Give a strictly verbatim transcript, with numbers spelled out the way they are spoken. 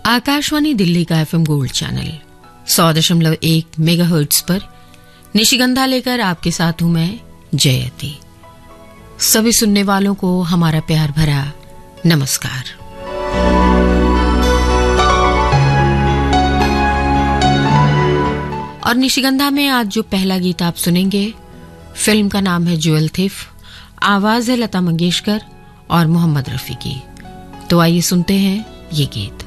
आकाशवाणी दिल्ली का FM gold channel सौ दशमलव एक मेगाहर्ट्ज पर निशिगंधा लेकर आपके साथ हूं मैं जयती। सभी सुनने वालों को हमारा प्यार भरा नमस्कार। और निशिगंधा में आज जो पहला गीत आप सुनेंगे, फिल्म का नाम है ज्वेल थिफ, आवाज है लता मंगेशकर और मोहम्मद रफी की। तो आइए सुनते हैं ये गीत।